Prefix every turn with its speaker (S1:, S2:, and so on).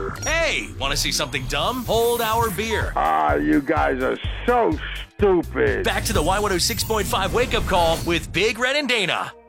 S1: Hey, want to see something dumb? Hold our beer.
S2: Ah, you guys are so stupid.
S1: Back to the Y106.5 wake-up call with Big Red and Dana.